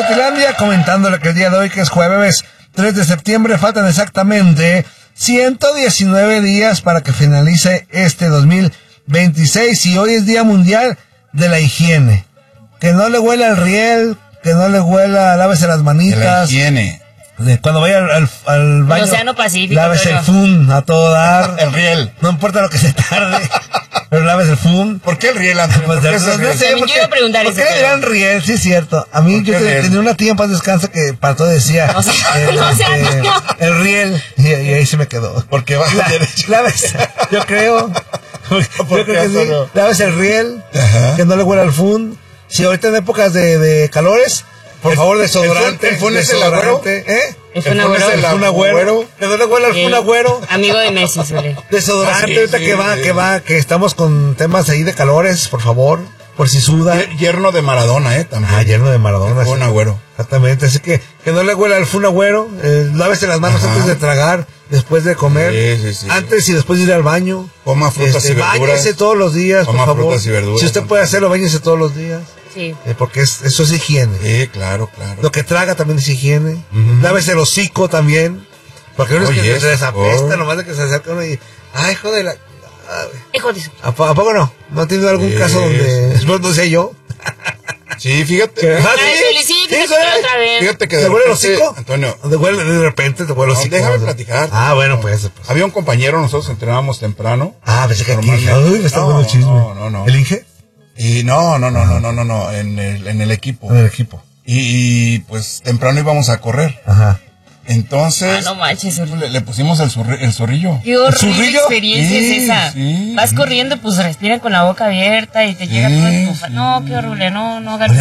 Inutilandia, comentándole que el día de hoy, que es jueves 3 de septiembre, faltan exactamente 119 días para que finalice este 2026 y hoy es Día Mundial de la Higiene. Que no le huela el riel, que no le huela, lávese las manitas. De la higiene. Cuando vaya al baño, el Océano Pacífico, lávese el fun a todo dar. El riel. No importa lo que se tarde, pero lávese el fun. ¿Por qué el riel, Antonio? Pues, no sé, También quiero preguntar ¿por qué eso, le dirán riel? Sí, es cierto. A mí yo tenía una tía en paz descansa que para todo decía el riel y ahí se me quedó. Porque va derecho. Lávese, yo creo. Yo creo que sí. Lávese el riel, que no le huela al fun. Si ahorita en épocas de calores, por favor, desodorante. ¿El fun es el agüero? ¿El fun agüero? El fun agüero. Que no le huela al fun agüero. Amigo de Messi, suele. Desodorante, Sí, ahorita que estamos con temas ahí de calores, por favor, por si suda. Yerno de Maradona, también. Yerno de Maradona. Fun agüero. Exactamente, así que no le huela al fun agüero, lávese las manos antes de tragar, después de comer, sí. antes y después de ir al baño. Coma frutas y verduras. Báñese todos los días, Coma por favor. frutas y verduras. Si usted puede hacerlo, báñese todos los días. Sí. Porque eso es higiene. Sí, claro. Lo que traga también es higiene. Lávese el hocico también. Porque uno es que se desapesta, nomás de que se acerca uno y... ¡Ay, joder! Hijo de su... ¿A poco no? ¿No ha tenido algún caso donde... No sé yo? Sí, fíjate. Otra vez. Fíjate que ¿Te huele el hocico? Antonio. De repente te huele el hocico. Déjame platicar. Bueno, pues. Había un compañero, nosotros entrenábamos temprano. Pensé que aquí. Normalmente. Me está dando el chisme. No. ¿El Inge? Y no, en el equipo. En el equipo. Y pues temprano íbamos a correr. Ajá. Entonces, no manches, le pusimos el zorrillo. Qué horrible experiencia es esa. Sí. Vas corriendo, pues respira con la boca abierta y te llega todo el tufa. No, qué horrible, no,